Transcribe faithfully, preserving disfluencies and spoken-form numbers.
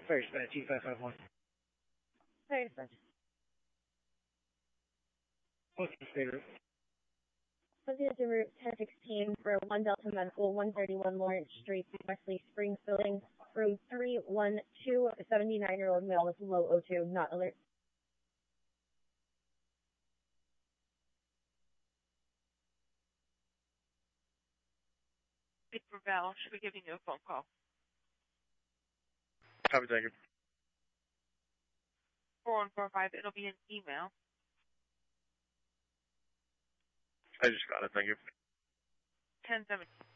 Fire dispatch, T five five one. Fire dispatch. What's the state route? Proceed to Route ten sixteen for one Delta Medical, one thirty-one Lawrence Street, Wesley Springs Building, room three one two, seventy-nine-year-old male with low O two, not alert. For Val, should be giving you a phone call. Copy, thank you. four one four five, it'll be an email. I just got it, thank you. ten seventeen.